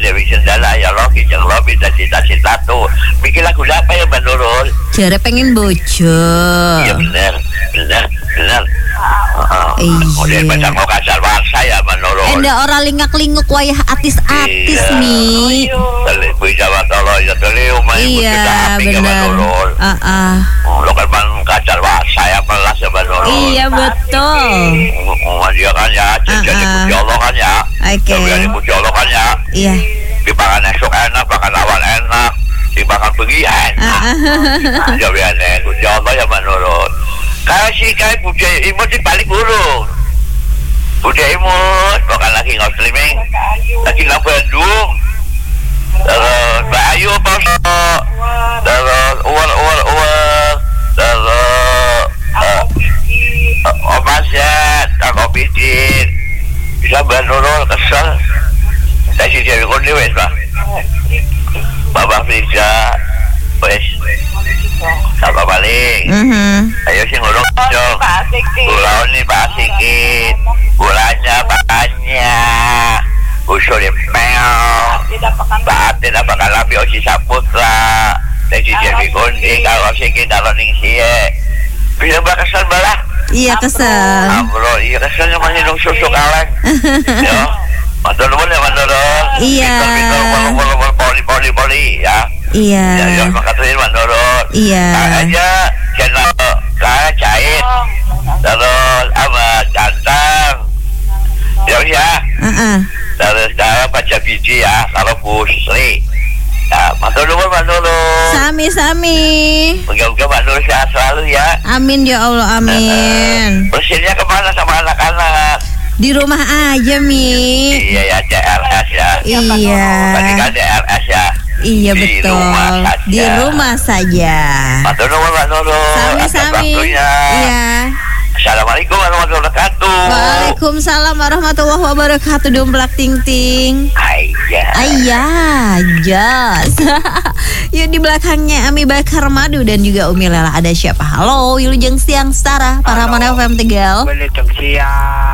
Dewi Sendala ya Loki jeung Lobi dan cita-cita tuh. Bikin lagu apa ya Mbak Nurul? Jare pengen bojo. Iya bener. Iya. Baca mau kasar bangsa ya Mbak Nurul. Enda ora lingak-linguk wayah atis-atis nih. Tali Jawa Tolo ya tali umay iya benar. Lo kan kasar bangsa ya melas ya Mbak Nurul. Iya betul. Dia kan ya, jadi puji Allah kan ya. Oke. Jadi puji Allah kan ya. Iya. Dimakan esok enak, makan awal enak, dimakan pagi enak. Jadi puji Allah ya Mbak Nurul. Kasih kayak puji imut di balik burung. Puji imut, bukan lagi nge-streaming, lagi nang Bandung. Terus Mbak Ayu posok, terus uwal, terus Omaset, Kak Opidin, bisa Mbak Nurul kesel. Saya sih jadi kundi wes Pak. Bapak Frija, wes. Sama balik. Ayo sih ngurung dong. Pulau ini Pak Sikit, gulanya banyak. Usul mel. Pak tidak bakal lebih oci Saputra. Saya sih jadi kundi kalau Sikit kalau ningsi bisa berkesan balah. Iya kesel. Bro, iya keselnya masih dong susu kaleng. Ya, mantul ya mantul. Iya. Poli ya. Iya. Ya makasih mantul. Iya. Aja channel saya Cahit. Terus sama Cantang. Ya. Terus saya baca biji ya kalau Bu Sri. Ya, mantul. Sami. Moga-moga Mbak Nur sehat selalu ya. Amin ya Allah, amin. Bersihnya kemana sama anak-anak? Di rumah aja, Mi. Iya ya, DRS ya. Iya. Tadi kan DRS ya. Iya betul. Di rumah saja. Matur nuwun Mbak Nurul. Sami. Iya. Assalamualaikum warahmatullahi wabarakatuh. Waalaikumsalam warahmatullahi wabarakatuh. Domplak ting. Ayah, jos. Yuk di belakangnya Ami Bakar Madu dan juga Umi Lela ada siapa? Halo, Wilujeng Siang Setara, para Mana FM Tegal. Wilujeng Siang.